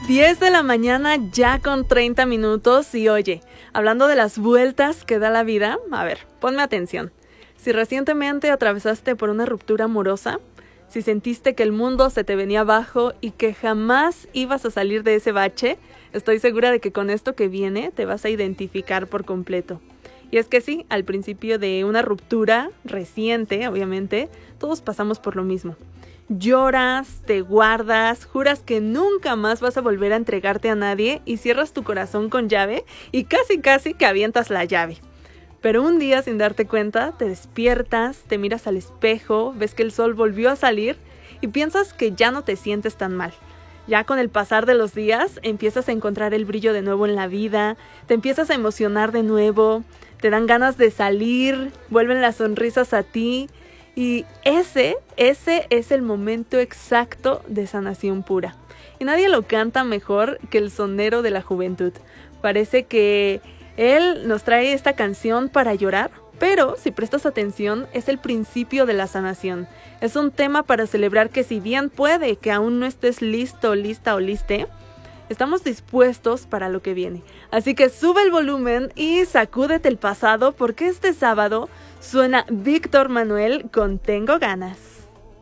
10 de la mañana ya con 30 minutos y oye, hablando de las vueltas que da la vida, a ver, ponme atención. Si recientemente atravesaste por una ruptura amorosa, si sentiste que el mundo se te venía abajo y que jamás ibas a salir de ese bache, estoy segura de que con esto que viene te vas a identificar por completo. Y es que sí, al principio de una ruptura reciente, obviamente, todos pasamos por lo mismo. Lloras, te guardas, juras que nunca más vas a volver a entregarte a nadie y cierras tu corazón con llave y casi que avientas la llave. Pero un día, sin darte cuenta, te despiertas, te miras al espejo, ves que el sol volvió a salir y piensas que ya no te sientes tan mal. Ya con el pasar de los días empiezas a encontrar el brillo de nuevo en la vida, te empiezas a emocionar de nuevo, te dan ganas de salir, vuelven las sonrisas a ti y ese es el momento exacto de sanación pura. Y nadie lo canta mejor que el sonero de la juventud. Parece que él nos trae esta canción para llorar, pero si prestas atención es el principio de la sanación. Es un tema para celebrar que si bien puede que aún no estés listo, lista o liste, estamos dispuestos para lo que viene. Así que sube el volumen y sacúdete el pasado porque este sábado suena Víctor Manuel con Tengo Ganas.